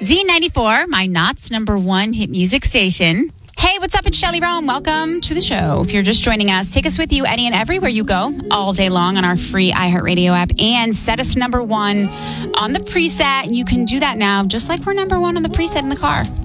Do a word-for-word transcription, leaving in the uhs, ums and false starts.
Z ninety-four, my Knott's number one hit music station. Hey, what's up? It's Shelly Rome. Welcome to the show. If you're just joining us, take us with you any and everywhere you go all day long on our free iHeartRadio app and set us number one on the preset. You can do that now, just like we're number one on the preset in the car.